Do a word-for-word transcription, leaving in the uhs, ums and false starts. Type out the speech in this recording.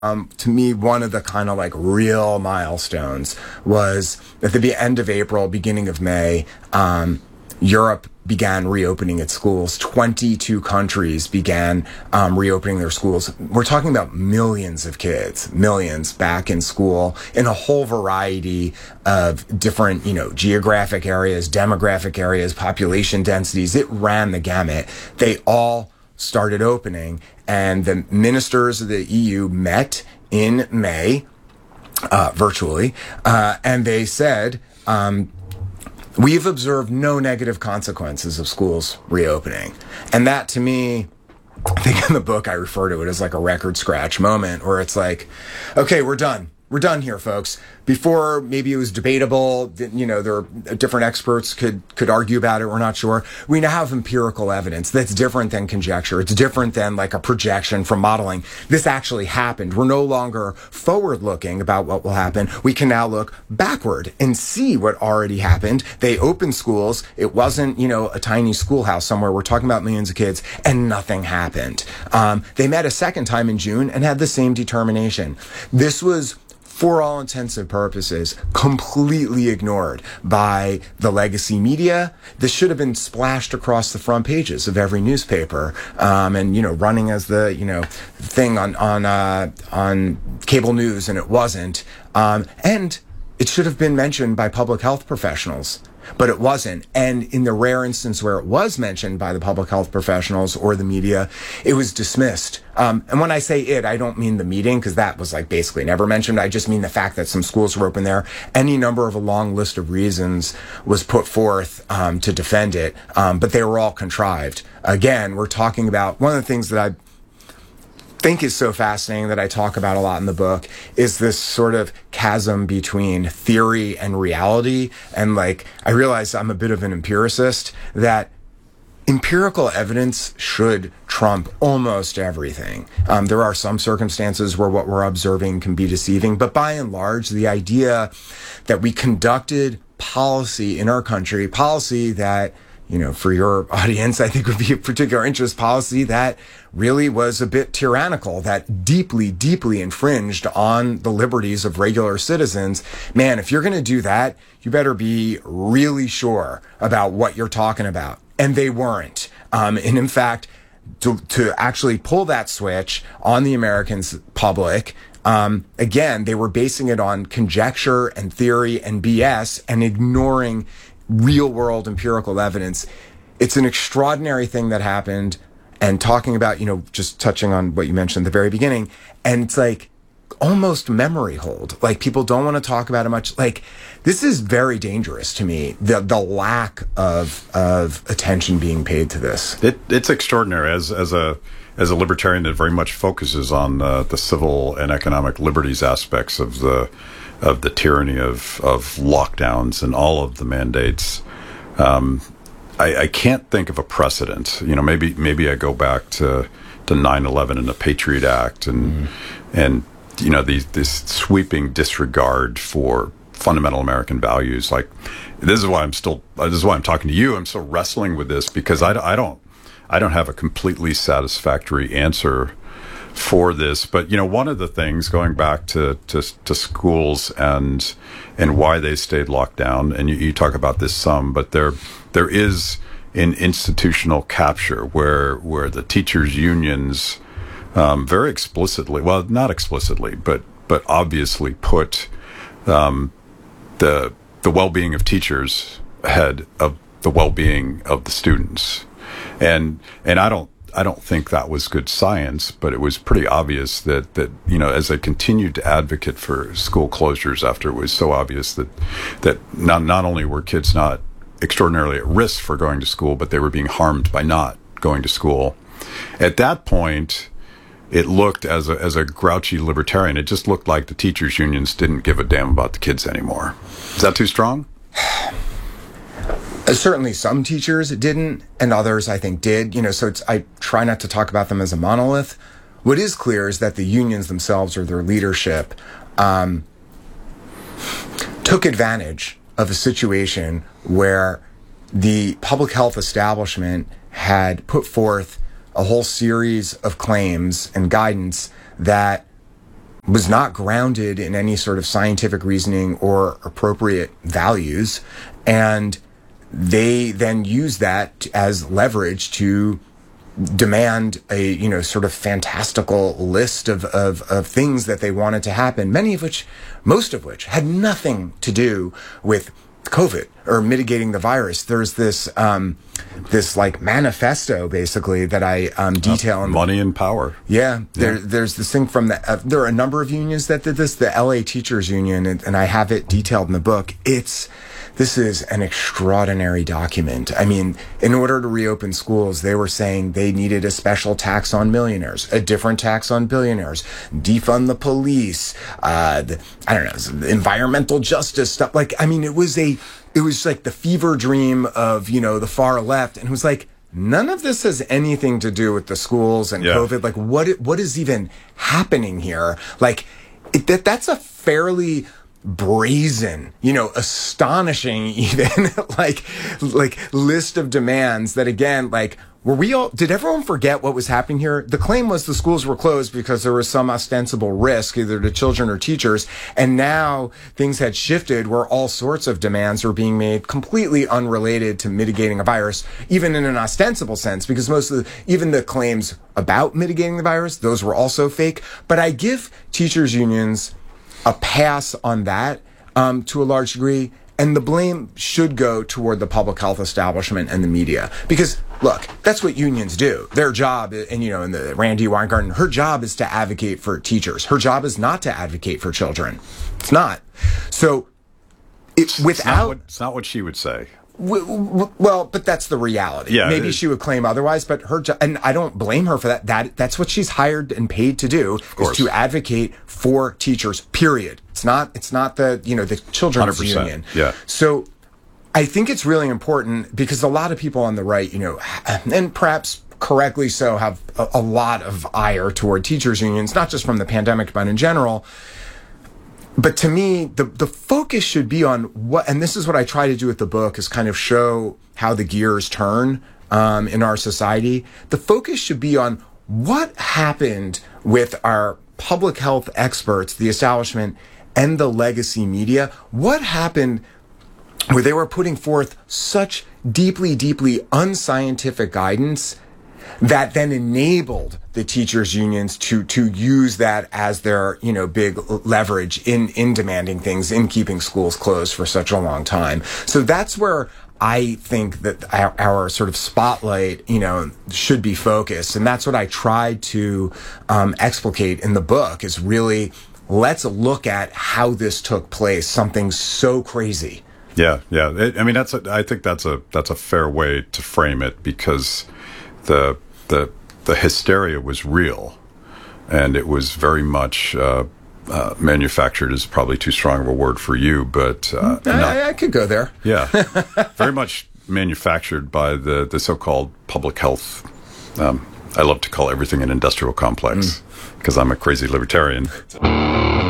Um, to me, one of the kind of like real milestones was at the end of April, beginning of May, um, Europe began reopening its schools. twenty-two countries began um, reopening their schools. We're talking about millions of kids, millions back in school in a whole variety of different, you know, geographic areas, demographic areas, population densities. It ran the gamut. They all started opening, and the ministers of the E U met in May, uh, virtually, uh, and they said, um, we've observed no negative consequences of schools reopening. And that, to me, I think in the book I refer to it as like a record scratch moment where it's like, okay, we're done. We're done here, folks. Before, maybe it was debatable. You know, there are different experts could could argue about it. We're not sure. We now have empirical evidence that's different than conjecture. It's different than like a projection from modeling. This actually happened. We're no longer forward-looking about what will happen. We can now look backward and see what already happened. They opened schools. It wasn't, you know, a tiny schoolhouse somewhere. We're talking about millions of kids, and nothing happened. Um, they met a second time in June and had the same determination. This was, for all intents and purposes, completely ignored by the legacy media. This should have been splashed across the front pages of every newspaper, um, and you know, running as the you know thing on on uh, on cable news, and it wasn't. Um, and it should have been mentioned by public health professionals, but it wasn't. And in the rare instance where it was mentioned by the public health professionals or the media, it was dismissed. Um, and when I say it, I don't mean the meeting, because that was like basically never mentioned. I just mean the fact that some schools were open there. Any number of a long list of reasons was put forth um, to defend it, um, but they were all contrived. Again, we're talking about one of the things that I think is so fascinating that I talk about a lot in the book is this sort of chasm between theory and reality. And like, I realize I'm a bit of an empiricist, that empirical evidence should trump almost everything. Um, there are some circumstances where what we're observing can be deceiving, but by and large, the idea that we conducted policy in our country, policy that, you know, for your audience, I think would be of particular interest, policy that really was a bit tyrannical, that deeply, deeply infringed on the liberties of regular citizens. Man, if you're going to do that, you better be really sure about what you're talking about. And they weren't. Um, and in fact, to, to actually pull that switch on the American public, um, again, they were basing it on conjecture and theory and B S and ignoring real world empirical evidence. It's an extraordinary thing that happened. And talking about, you know, just touching on what you mentioned at the very beginning, and it's like almost memory hold. Like, people don't want to talk about it much. Like, this is very dangerous to me, the the lack of of attention being paid to this. It, it's extraordinary as as a as a libertarian that very much focuses on uh, the civil and economic liberties aspects of the of the tyranny of of lockdowns and all of the mandates. Um, I, I can't think of a precedent. You know, maybe maybe I go back to to nine eleven and the Patriot Act and mm. and you know these this sweeping disregard for fundamental American values. Like, this is why I'm still this is why I'm talking to you. I'm still wrestling with this because I, I don't I don't have a completely satisfactory answer for this. But you know, one of the things, going back to to, to schools and and why they stayed locked down, and you, you talk about this some, but there there is an institutional capture where where the teachers' unions um, very explicitly, well, not explicitly, but but obviously put um, the the well-being of teachers ahead of the well-being of the students, and and I don't. I don't think that was good science, but it was pretty obvious that, that, you know, as I continued to advocate for school closures after it was so obvious that, that not, not only were kids not extraordinarily at risk for going to school, but they were being harmed by not going to school. At that point, it looked, as a, as a grouchy libertarian, it just looked like the teachers' unions didn't give a damn about the kids anymore. Is that too strong? Certainly some teachers didn't, and others, I think, did. You know, so it's, I try not to talk about them as a monolith. What is clear is that the unions themselves, or their leadership, um, took advantage of a situation where the public health establishment had put forth a whole series of claims and guidance that was not grounded in any sort of scientific reasoning or appropriate values. And they then use that as leverage to demand a, you know, sort of fantastical list of, of, of things that they wanted to happen, many of which, most of which, had nothing to do with COVID or mitigating the virus. There's this, um, this like manifesto basically that I um, detail. Uh, money and power. Yeah, there, yeah. There's this thing from the, uh, there are a number of unions that did this, the L A Teachers Union, and, and I have it detailed in the book. It's, this is an extraordinary document. I mean, in order to reopen schools, they were saying they needed a special tax on millionaires, a different tax on billionaires, defund the police, uh, the, I don't know, environmental justice stuff. Like, I mean, it was a, it was like the fever dream of, you know, the far left. And it was like, none of this has anything to do with the schools and yeah. COVID. Like, what, what is even happening here? Like, it, that that's a fairly brazen, you know, astonishing even like like list of demands that, again, like, were we all, did everyone forget what was happening here? The claim was the schools were closed because there was some ostensible risk either to children or teachers, and now things had shifted where all sorts of demands were being made completely unrelated to mitigating a virus, even in an ostensible sense, because most of the, even the claims about mitigating the virus, those were also fake. But I give teachers unions a pass on that um, to a large degree, and the blame should go toward the public health establishment and the media. Because, look, that's what unions do. Their job, and, you know, in the Randy Weingarten, her job is to advocate for teachers. Her job is not to advocate for children. It's not. So, it, without... It's not what, it's not what she would say. W- w- well, but that's the reality. Yeah, Maybe it, she would claim otherwise, but her jo- and I don't blame her for that. That that's what she's hired and paid to do, is to advocate for teachers. Period. It's not. It's not the you know the children's one hundred percent. union. Yeah. So I think it's really important because a lot of people on the right, you know, and perhaps correctly so, have a, a lot of ire toward teachers unions, not just from the pandemic, but in general. But to me, the, the focus should be on what, and this is what I try to do with the book, is kind of show how the gears turn um, in our society. The focus should be on what happened with our public health experts, the establishment, and the legacy media. What happened where they were putting forth such deeply, deeply unscientific guidance that then enabled the teachers unions to to use that as their, you know, big leverage in in demanding things, in keeping schools closed for such a long time. So that's where I think that our, our sort of spotlight, you know, should be focused, and that's what I tried to um, explicate in the book. Is really, let's look at how this took place. Something so crazy. Yeah, yeah. It, I mean, that's a, I think that's a that's a fair way to frame it, because the the the hysteria was real, and it was very much uh, uh, manufactured is probably too strong of a word for you, but uh, I, not, I, I could go there. Yeah, very much manufactured by the the so-called public health. Um, I love to call everything an industrial complex because mm. I'm a crazy libertarian.